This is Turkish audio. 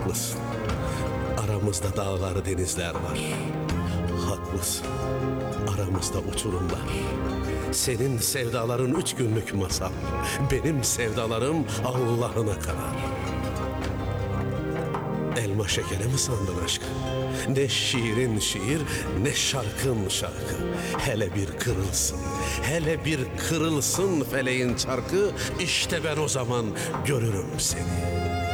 haklısın. Aramızda dağlar, denizler var. Haklısın. Aramızda uçurumlar. Senin sevdaların 3 günlük masal. Benim sevdalarım Allah'ına kadar. Elma şekeri mi sandın aşkı? Ne şiirin şiir, ne şarkın şarkı. Hele bir kırılsın, hele bir kırılsın feleğin çarkı. İşte ben o zaman görürüm seni.